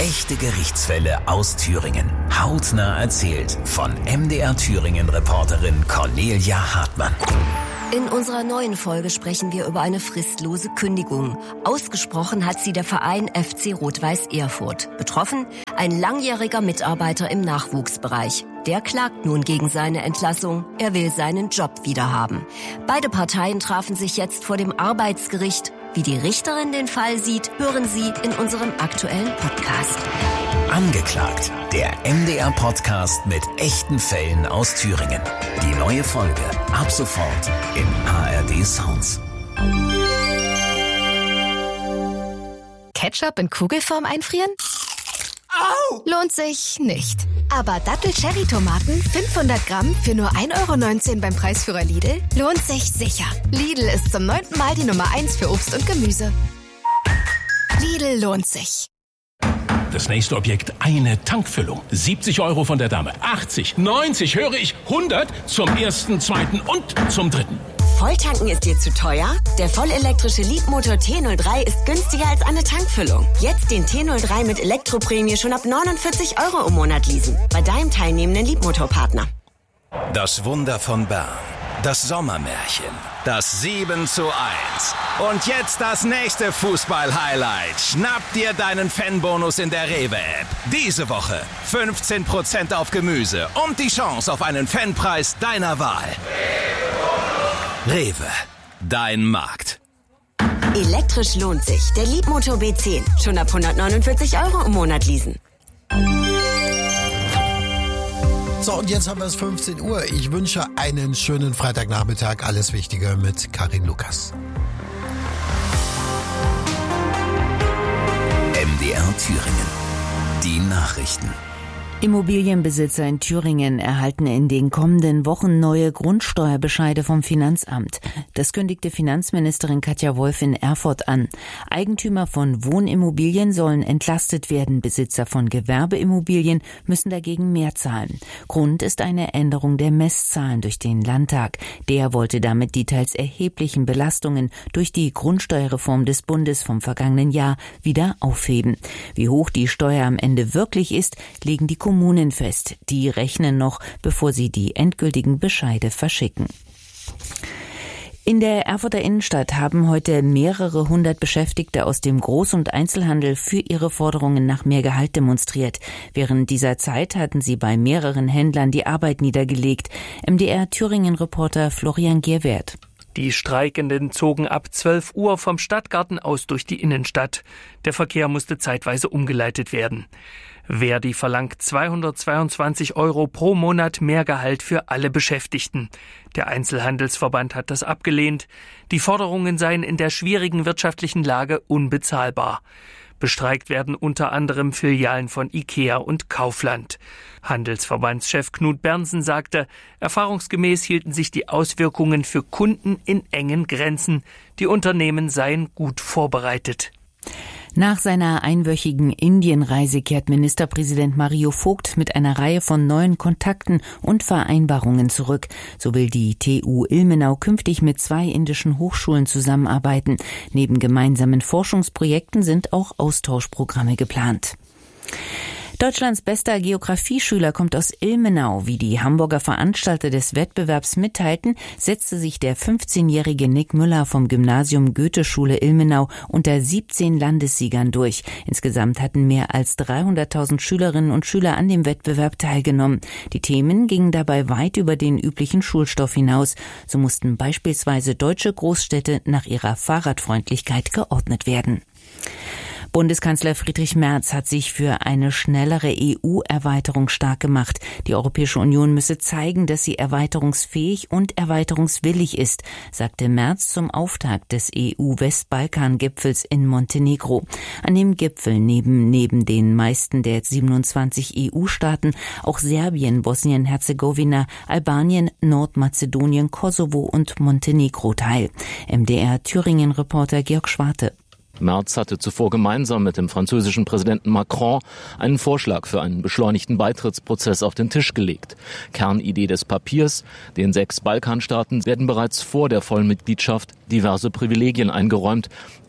Echte Gerichtsfälle aus Thüringen. Hautnah erzählt von MDR Thüringen-Reporterin Cornelia Hartmann. In unserer neuen Folge sprechen wir über eine fristlose Kündigung. Ausgesprochen hat sie der Verein FC Rot-Weiß Erfurt. Betroffen? Ein langjähriger Mitarbeiter im Nachwuchsbereich. Der klagt nun gegen seine Entlassung. Er will seinen Job wiederhaben. Beide Parteien trafen sich jetzt vor dem Arbeitsgericht. Wie die Richterin den Fall sieht, hören Sie in unserem aktuellen Podcast. Angeklagt, der MDR-Podcast mit echten Fällen aus Thüringen. Die neue Folge ab sofort in ARD Sounds. Ketchup in Kugelform einfrieren? Au! Lohnt sich nicht. Aber Dattel-Cherry-Tomaten 500 Gramm für nur 1,19 € beim Preisführer Lidl lohnt sich sicher. Lidl ist zum 9. Mal die Nummer 1 für Obst und Gemüse. Lidl lohnt sich. Das nächste Objekt, eine Tankfüllung. 70 € von der Dame. 80, 90, höre ich, 100 zum ersten, zweiten und zum dritten. Volltanken ist dir zu teuer? Der vollelektrische Leapmotor T03 ist günstiger als eine Tankfüllung. Jetzt den T03 mit Elektroprämie schon ab 49 € im Monat leasen. Bei deinem teilnehmenden Leapmotor-Partner. Das Wunder von Bern. Das Sommermärchen. Das 7:1. Und jetzt das nächste Fußball-Highlight. Schnapp dir deinen Fanbonus in der Rewe-App. Diese Woche 15% auf Gemüse und die Chance auf einen Fanpreis deiner Wahl. Rewe, dein Markt. Elektrisch lohnt sich. Der Leapmotor B10. Schon ab 149 € im Monat leasen. So, und jetzt haben wir es 15 Uhr. Ich wünsche einen schönen Freitagnachmittag. Alles Wichtige mit Karin Lukas. MDR Thüringen. Die Nachrichten. Immobilienbesitzer in Thüringen erhalten in den kommenden Wochen neue Grundsteuerbescheide vom Finanzamt. Das kündigte Finanzministerin Katja Wolf in Erfurt an. Eigentümer von Wohnimmobilien sollen entlastet werden. Besitzer von Gewerbeimmobilien müssen dagegen mehr zahlen. Grund ist eine Änderung der Messzahlen durch den Landtag. Der wollte damit die teils erheblichen Belastungen durch die Grundsteuerreform des Bundes vom vergangenen Jahr wieder aufheben. Wie hoch die Steuer am Ende wirklich ist, legen die Kommunen fest. Die rechnen noch, bevor sie die endgültigen Bescheide verschicken. In der Erfurter Innenstadt haben heute mehrere hundert Beschäftigte aus dem Groß- und Einzelhandel für ihre Forderungen nach mehr Gehalt demonstriert. Während dieser Zeit hatten sie bei mehreren Händlern die Arbeit niedergelegt. MDR Thüringen-Reporter Florian Gerwert. Die Streikenden zogen ab 12 Uhr vom Stadtgarten aus durch die Innenstadt. Der Verkehr musste zeitweise umgeleitet werden. Verdi verlangt 222 € pro Monat mehr Gehalt für alle Beschäftigten. Der Einzelhandelsverband hat das abgelehnt. Die Forderungen seien in der schwierigen wirtschaftlichen Lage unbezahlbar. Bestreikt werden unter anderem Filialen von IKEA und Kaufland. Handelsverbandschef Knut Bernsen sagte, erfahrungsgemäß hielten sich die Auswirkungen für Kunden in engen Grenzen. Die Unternehmen seien gut vorbereitet. Nach seiner einwöchigen Indienreise kehrt Ministerpräsident Mario Vogt mit einer Reihe von neuen Kontakten und Vereinbarungen zurück. So will die TU Ilmenau künftig mit 2 indischen Hochschulen zusammenarbeiten. Neben gemeinsamen Forschungsprojekten sind auch Austauschprogramme geplant. Deutschlands bester Geografieschüler kommt aus Ilmenau. Wie die Hamburger Veranstalter des Wettbewerbs mitteilten, setzte sich der 15-jährige Nick Müller vom Gymnasium Goethe-Schule Ilmenau unter 17 Landessiegern durch. Insgesamt hatten mehr als 300.000 Schülerinnen und Schüler an dem Wettbewerb teilgenommen. Die Themen gingen dabei weit über den üblichen Schulstoff hinaus. So mussten beispielsweise deutsche Großstädte nach ihrer Fahrradfreundlichkeit geordnet werden. Bundeskanzler Friedrich Merz hat sich für eine schnellere EU-Erweiterung stark gemacht. Die Europäische Union müsse zeigen, dass sie erweiterungsfähig und erweiterungswillig ist, sagte Merz zum Auftakt des EU-Westbalkan-Gipfels in Montenegro. An dem Gipfel neben den meisten der 27 EU-Staaten auch Serbien, Bosnien-Herzegowina, Albanien, Nordmazedonien, Kosovo und Montenegro teil. MDR Thüringen-Reporter Georg Schwarte. Merz hatte zuvor gemeinsam mit dem französischen Präsidenten Macron einen Vorschlag für einen beschleunigten Beitrittsprozess auf den Tisch gelegt. Kernidee des Papiers: Den 6 Balkanstaaten werden bereits vor der Vollmitgliedschaft diverse Privilegien eingeräumt.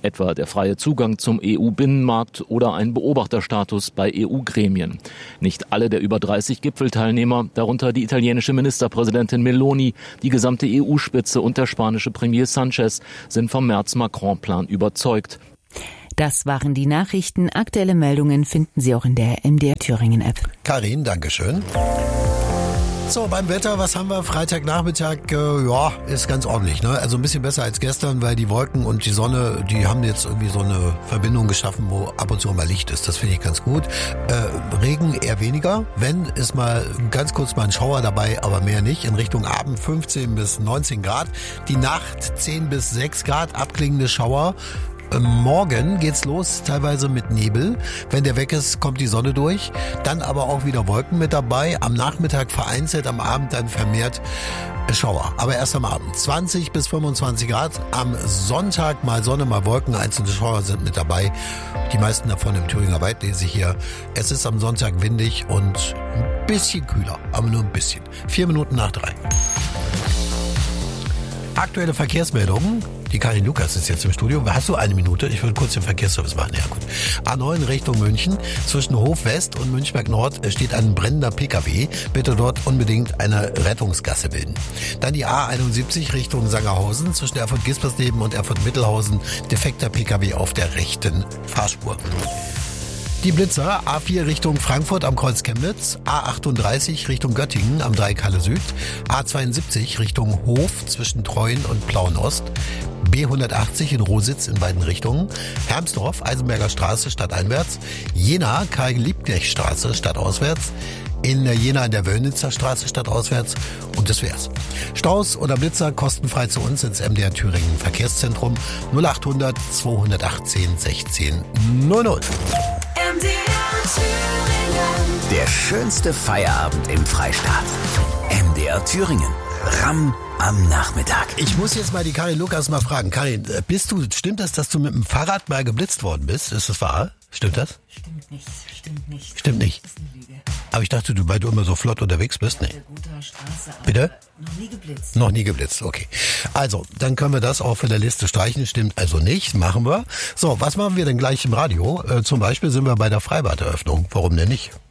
etwa der freie Zugang zum EU-Binnenmarkt oder ein Beobachterstatus bei EU-Gremien. Nicht alle der über 30 Gipfelteilnehmer, darunter die italienische Ministerpräsidentin Meloni, die gesamte EU-Spitze und der spanische Premier Sanchez, sind vom Merz-Macron-Plan überzeugt. Das waren die Nachrichten. Aktuelle Meldungen finden Sie auch in der MDR Thüringen-App. Karin, Dankeschön. So, beim Wetter, was haben wir? Freitagnachmittag, ist ganz ordentlich, ne? Also ein bisschen besser als gestern, weil die Wolken und die Sonne, die haben jetzt irgendwie so eine Verbindung geschaffen, wo ab und zu mal Licht ist. Das finde ich ganz gut. Regen eher weniger. Wenn, ist mal ganz kurz mal ein Schauer dabei, aber mehr nicht. In Richtung Abend 15 bis 19 Grad. Die Nacht 10 bis 6 Grad, abklingende Schauer. Morgen geht's los, teilweise mit Nebel. Wenn der weg ist, kommt die Sonne durch. Dann aber auch wieder Wolken mit dabei. Am Nachmittag vereinzelt, am Abend dann vermehrt Schauer. Aber erst am Abend. 20 bis 25 Grad. Am Sonntag mal Sonne, mal Wolken. Einzelne Schauer sind mit dabei. Die meisten davon im Thüringer Wald lese ich hier. Es ist am Sonntag windig und ein bisschen kühler. Aber nur ein bisschen. 4 Minuten nach 3. Aktuelle Verkehrsmeldungen. Die Karin Lukas ist jetzt im Studio. Hast du eine Minute? Ich würde kurz den Verkehrsservice machen. Ja, gut. A9 Richtung München. Zwischen Hof West und Münchberg Nord steht ein brennender PKW. Bitte dort unbedingt eine Rettungsgasse bilden. Dann die A71 Richtung Sangerhausen. Zwischen Erfurt-Gispersleben und Erfurt-Mittelhausen. Defekter PKW auf der rechten Fahrspur. Die Blitzer, A4 Richtung Frankfurt am Kreuz Chemnitz, A38 Richtung Göttingen am Dreieck Halle Süd, A72 Richtung Hof zwischen Treuen und Plauen Ost, B180 in Rositz in beiden Richtungen, Hermsdorf, Eisenberger Straße stadteinwärts, Jena, Karl-Liebknecht-Straße stadtauswärts, in Jena in der Wöllnitzer Straße stadtauswärts und das wär's. Staus oder Blitzer kostenfrei zu uns ins MDR Thüringen Verkehrszentrum 0800 218 16 00. Der schönste Feierabend im Freistaat. MDR Thüringen. Ramm am Nachmittag. Ich muss jetzt mal die Karin Lukas mal fragen. Karin, stimmt das, dass du mit dem Fahrrad mal geblitzt worden bist? Ist das wahr? Stimmt das? Stimmt nicht. Stimmt nicht. Das ist eine Lüge. Aber ich dachte, weil du immer so flott unterwegs bist, ne? Bitte? Noch nie geblitzt. Noch nie geblitzt, okay. Also, dann können wir das auch von der Liste streichen. Stimmt also nicht, machen wir. So, was machen wir denn gleich im Radio? Zum Beispiel sind wir bei der Freibad-Eröffnung. Warum denn nicht?